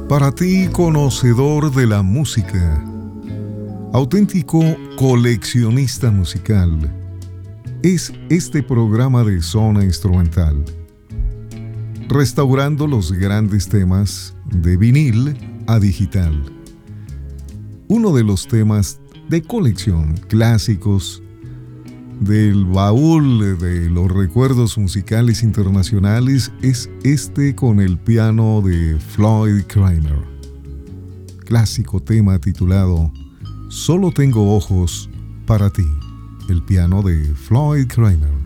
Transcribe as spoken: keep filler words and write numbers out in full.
Para ti, conocedor de la música, auténtico coleccionista musical, es este programa de Zona Instrumental, restaurando los grandes temas de vinil a digital. Uno de los temas de colección clásicos del baúl de los recuerdos musicales internacionales es este con el piano de Floyd Cramer. Clásico tema titulado Solo tengo ojos para ti, el piano de Floyd Cramer.